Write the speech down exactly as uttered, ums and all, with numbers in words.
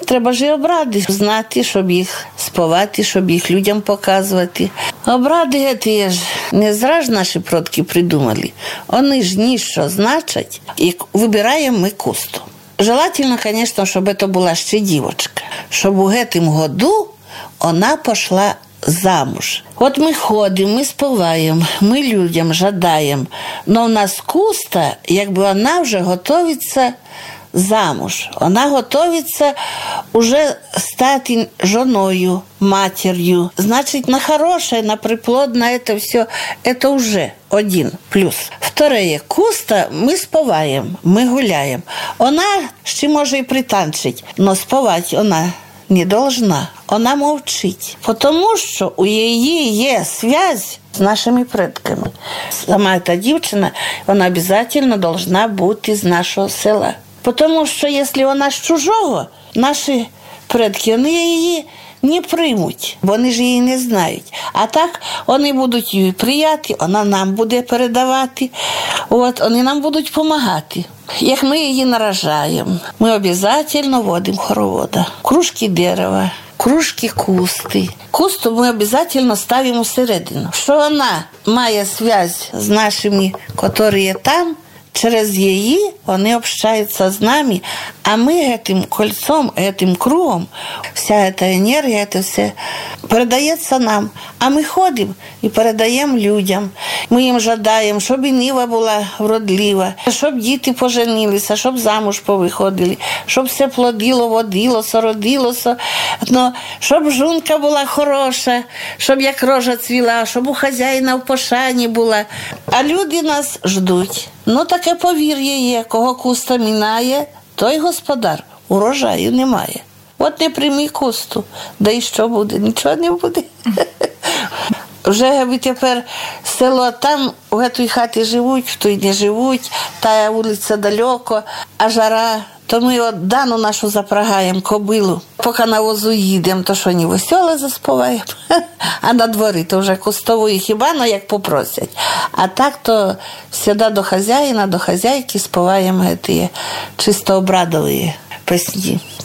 Треба ж і обради знати, щоб їх співати, щоб їх людям показувати. Обради ті ж не зразу наші предки придумали. Вони ж ніщо значать, і вибираємо ми кусту. Желательно, звісно, щоб це була ще дівчинка, щоб у цьому году вона пішла замуж. От ми ходимо, ми співаємо, ми людям жадаємо, але у нас куста, якби вона вже готується замуж. Вона готується вже стати жоною, матір'ю. Значить, на хороше, на приплодне, це все, це вже один плюс. Второе, куста ми співаємо, ми гуляємо. Вона ще може і пританчить, але співати вона не должна. Вона мовчить. Тому що у її є зв'язь з нашими предками. Сама ця дівчина, вона обов'язково должна бути з нашого села. Тому що, якщо вона з чужого, наші предки, вони її не приймуть, вони ж її не знають. А так, вони будуть її прияти, вона нам буде передавати, от, вони нам будуть допомагати. Як ми її наражаємо, ми обов'язково водимо хоровода. Кружки дерева, кружки кусти. Кусту ми обов'язково ставимо всередину. Що вона має зв'язь з нашими, які там, через її вони общаються з нами, а ми цим кольцом, цим кругом, вся ця енергія, це все передається нам. А ми ходимо і передаємо людям. Ми їм жадаємо, щоб і ніва була вродлива, щоб діти поженилися, щоб замуж повиходили, щоб все плодило, водилося, родилося, но щоб жінка була хороша, щоб як рожа цвіла, щоб у хазяїна в пошані була. А люди нас ждуть. Ну, таке повір'я є, кого куста мінає, той господар, урожаю немає. От не прийми кусту, да і що буде? Нічого не буде. Вже тепер село там, в цій хаті живуть, в той не живуть, та вулиця далеко, а жара. То ми от Дану нашу запрягаємо, кобилу. Поки на возу їдемо, то що, не веселе заспіваємо. А на дворі то вже кустової хіба, ну як попросять. А так то завжди до хазяїна, до хазяйки співаємо ті чисто обрадові пісні.